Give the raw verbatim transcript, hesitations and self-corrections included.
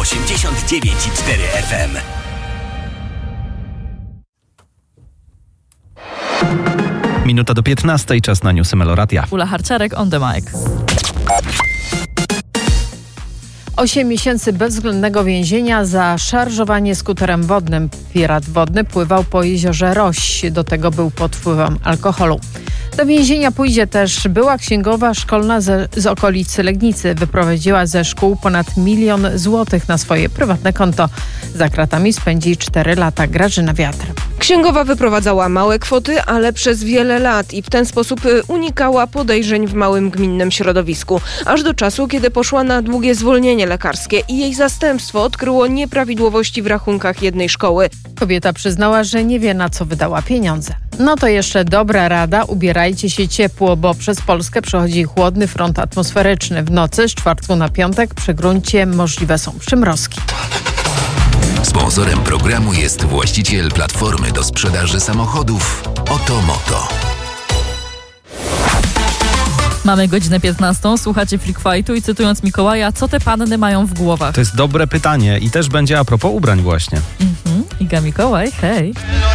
osiemdziesiąt dziewięć i cztery F M. Minuta do piętnastej, czas na newsy Meloradia. Ula Harczarek on the mic. Osiem miesięcy bezwzględnego więzienia za szarżowanie skuterem wodnym. Pirat wodny pływał po jeziorze Roś. Do tego był pod wpływem alkoholu. Do więzienia pójdzie też była księgowa szkolna ze, z okolicy Legnicy. Wyprowadziła ze szkół ponad milion złotych na swoje prywatne konto. Za kratami spędzi cztery lata. Grażyna Wiatr. Księgowa wyprowadzała małe kwoty, ale przez wiele lat i w ten sposób unikała podejrzeń w małym gminnym środowisku. Aż do czasu, kiedy poszła na długie zwolnienie lekarskie i jej zastępstwo odkryło nieprawidłowości w rachunkach jednej szkoły. Kobieta przyznała, że nie wie, na co wydała pieniądze. No to jeszcze dobra rada, ubierajcie się ciepło, bo przez Polskę przechodzi chłodny front atmosferyczny. W nocy z czwartku na piątek przy gruncie możliwe są przymrozki. Sponsorem programu jest właściciel platformy do sprzedaży samochodów Otomoto. Mamy godzinę piętnastą, słuchacie Freak Fightu i cytując Mikołaja, co te panny mają w głowach? To jest dobre pytanie i też będzie a propos ubrań właśnie. Mhm. Iga Mikołaj, hej.